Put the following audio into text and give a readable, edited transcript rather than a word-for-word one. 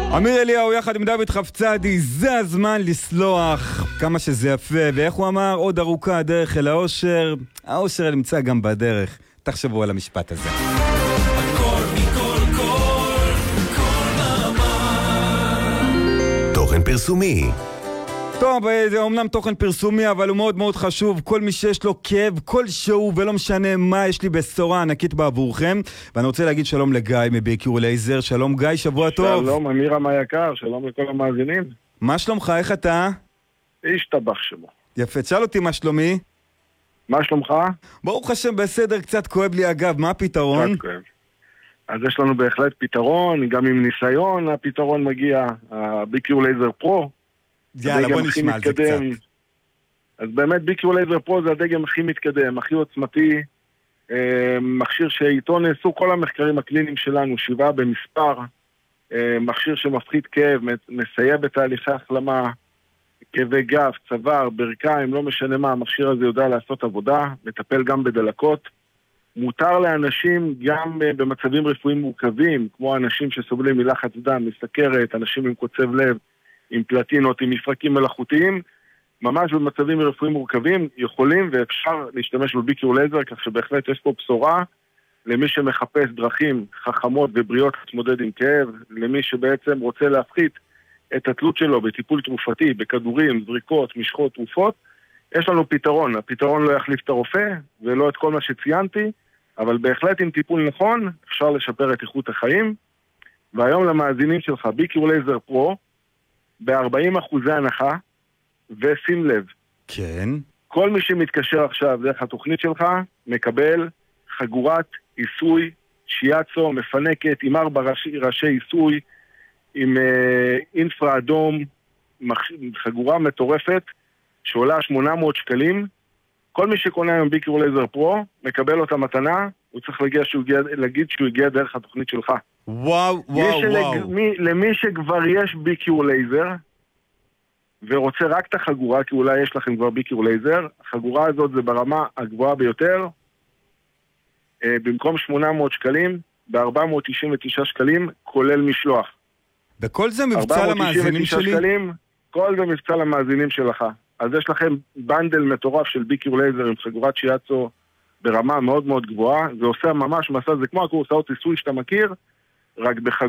אמיר אליהו יחד עם דוד חפצדי, זה הזמן לסלוח. כמה שזה יפה, ואיך הוא אמר, עוד ארוכה הדרך אל האושר, האושר נמצא גם בדרך. תחשבו על המשפט הזה. הכל מכל כל מאמר. תוכן פרסומי. טוב, זה אומנם תוכן פרסומי, אבל הוא מאוד מאוד חשוב. כל מי שיש לו כאב כלשהו, ולא משנה מה, יש לי בשורה ענקית בעבורכם. ואני רוצה להגיד שלום לגיא מביקור לייזר. שלום גיא, שבוע טוב. שלום, אמירם היקר, שלום לכל המאזינים. מה שלומך, איך אתה? השתבח שמו. יפה, תשאל אותי מה שלומי. מה שלומך? ברוך השם בסדר, קצת כואב לי אגב, מה הפתרון? קצת כואב. אז יש לנו בהחלט פתרון, גם עם ניסיון הפתרון מגיע, הביקור לייזר פרו. יאללה, בוא נשמע על זה קצת. אז באמת ביקור לייזר פרו זה הדגם הכי מתקדם, הכי עוצמתי, מכשיר שאיתו נעשו כל המחקרים הקליניים שלנו, 7 במספר, מכשיר שמפחית כאב, מסייע בתהליכי החלמה, כאבי גב, צוואר, ברכיים, לא משנה מה, המכשיר הזה יודע לעשות עבודה, מטפל גם בדלקות. מותר לאנשים גם במצבים רפואיים מורכבים, כמו אנשים שסובלים מלחץ דם, מסכרת, אנשים עם קוצב לב, עם פלטינות, עם מפרקים מלאכותיים, ממש במצבים רפואיים מורכבים, יכולים ואפשר להשתמש בביקור לייזר, כך שבהחלט יש פה בשורה למי שמחפש דרכים חכמות ובריאות להתמודד עם כאב, למי שבעצם רוצה להפחית את התלות שלו בטיפול תרופתי, בכדורים, זריקות, משחות, תרופות. יש לנו פתרון. הפתרון לא יחליף את הרופא ולא את כל מה שציינתי, אבל בהחלט עם טיפול נכון אפשר לשפר את איכות החיים. והיום למאזינים שלך, ביקור לייזר פרו, ב-40% הנחה, ושים לב. כן. כל מי שמתקשר עכשיו דרך התוכנית שלך, מקבל חגורת עיסוי, שיאצו, מפנקת, עם 4 ראשי עיסוי, עם אינפרה אדום, חגורה מטורפת, שעולה 800 שקלים. כל מי שקונה היום ביקור לייזר פרו, מקבל אותה מתנה, הוא צריך להגיד שהוא הגיע דרך התוכנית שלך. וואו, וואו, וואו. למי שכבר יש ביקור לייזר, ורוצה רק את החגורה, כי אולי יש לכם כבר ביקור לייזר, החגורה הזאת זה ברמה הגבוהה ביותר, במקום 800 שקלים, ב-499 שקלים, כולל משלוח. וכל זה מבצע למאזינים שלי? שקלים, כל זה מבצע למאזינים שלך. אז יש לכם בנדל מטורף של ביקור לייזר עם חגורת שיאצו ברמה מאוד מאוד גבוהה, זה עושה ממש מסע, זה כמו הקורסאות עיסוי שאתה מכיר, רק